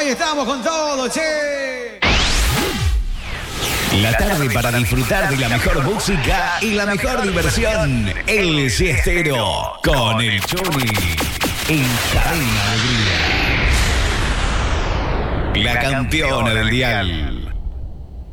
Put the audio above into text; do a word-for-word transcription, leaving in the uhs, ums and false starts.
estamos con todo, che. La tarde para disfrutar de la mejor música y la mejor diversión. El Siestero con el Choni en Cadena Alegría. La campeona del dial.